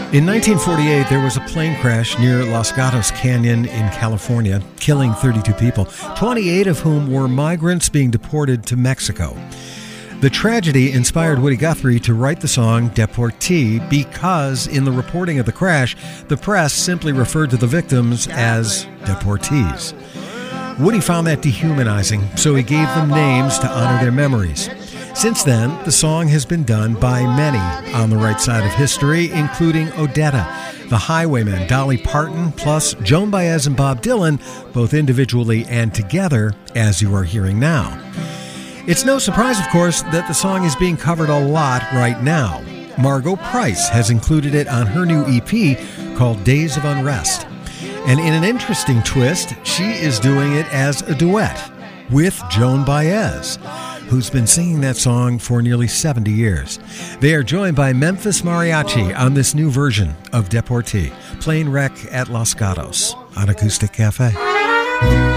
In 1948, there was a plane crash near Los Gatos Canyon in California, killing 32 people, 28 of whom were migrants being deported to Mexico. The tragedy inspired Woody Guthrie to write the song Deportee because in the reporting of the crash, the press simply referred to the victims as deportees. Woody found that dehumanizing, so he gave them names to honor their memories. Since then, the song has been done by many on the right side of history, including Odetta, The Highwaymen, Dolly Parton, plus Joan Baez and Bob Dylan, both individually and together, as you are hearing now. It's no surprise, of course, that the song is being covered a lot right now. Margo Price has included it on her new EP called Days of Unrest. And in an interesting twist, she is doing it as a duet with Joan Baez, who's been singing that song for nearly 70 years. They are joined by Memphis Mariachi on this new version of Deportee, Plane Wreck at Los Gatos on Acoustic Cafe.